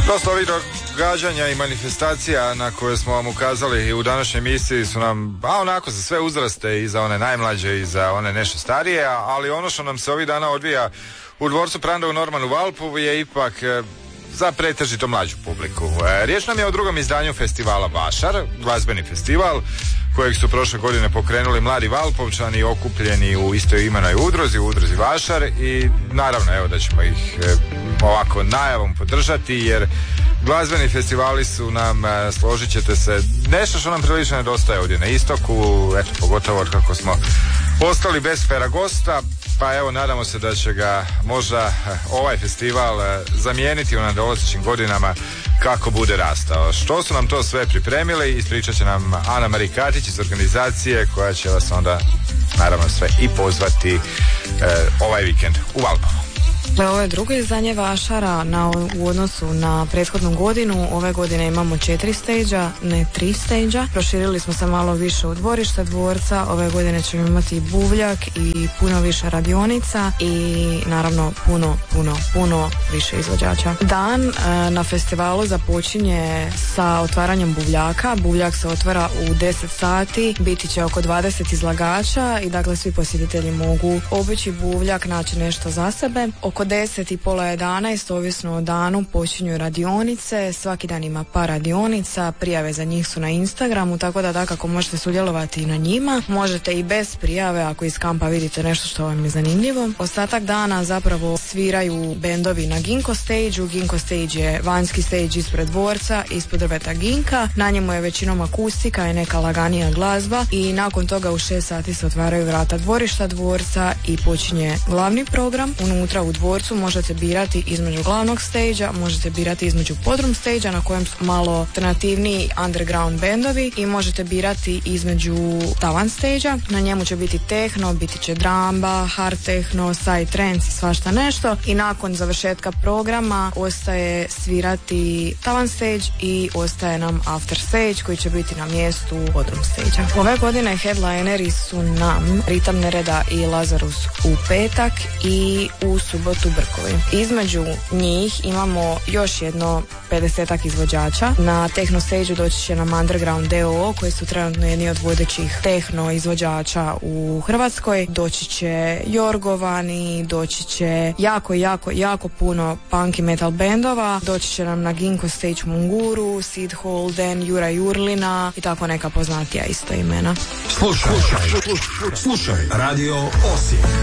Dosta ovih događanja i manifestacija na koje smo vam ukazali i u današnjoj emisiji su nam, onako za sve uzraste, i za one najmlađe i za one nešto starije, ali ono što nam se ovih dana odvija u dvorcu Pranda u Normanu Valpovu je ipak za pretežito mlađu publiku. Riječ nam je o drugom izdanju festivala Vašar, glazbeni festival kojeg su prošle godine pokrenuli mladi Valpovčani okupljeni u istoj imenoj udruzi, u udruzi Vašar, i naravno evo da ćemo ih ovako najavom podržati, jer glazbeni festivali su nam, složit ćete se, nešto što nam prilično nedostaje ovdje na istoku, eto pogotovo od kako smo ostali bez Feragosta, pa evo nadamo se da će ga možda ovaj festival zamijeniti u nadolazećim godinama kako bude rastao. Što su nam to sve pripremili, ispričat će nam Ana Marikatić iz organizacije, koja će vas onda naravno sve i pozvati ovaj vikend u Valpovu. Ovo je drugo izdanje Vašara u odnosu na prethodnu godinu. Ove godine imamo 4 stage-a, ne 3 stage-a. Proširili smo se malo više u dvorišta dvorca. Ove godine ćemo imati buvljak i puno više radionica i naravno puno više izvođača. Dan na festivalu započinje sa otvaranjem buvljaka. Buvljak se otvara u 10 sati. Biti će oko 20 izlagača i dakle svi posjetitelji mogu obići buvljak, naći nešto za sebe. Oko 10 i pola 11, ovisno o danu, počinju radionice. Svaki dan ima par radionica, prijave za njih su na Instagramu, tako da dakako možete sudjelovati i na njima. Možete i bez prijave ako iz kampa vidite nešto što vam je zanimljivo. Ostatak dana zapravo sviraju bendovi na Ginko stage-u. Ginko stage je vanjski stage ispred dvorca, ispod drveta Ginka. Na njemu je većinom akustika i neka laganija glazba i nakon toga u 6 sati se otvaraju vrata dvorišta dvorca i počinje glavni program. Unutra u dvorcu možete birati između glavnog stage-a, možete birati između podrum stage-a na kojem su malo alternativniji underground bendovi i možete birati između tavan stage-a. Na njemu će biti techno, biti će dramba, hard techno, side trance, svašta nešto, i nakon završetka programa ostaje svirati tavan stage i ostaje nam after stage koji će biti na mjestu podrum stage-a. Ove godine headlineri su nam Ritam Nereda i Lazarus u petak i u subotu Brkovi. Između njih imamo još jedno 50-ak izvođača. Na techno stage-u doći će nam Underground DOO, koji su trenutno jedni od vodećih techno izvođača u Hrvatskoj. Doći će Jorgovani, doći će jako puno punk i metal bendova. Doći će nam na Ginko stage Munguru, Sid Holden, Jura Jurlina i tako neka poznatija isto imena. Slušaj Radio Osijek.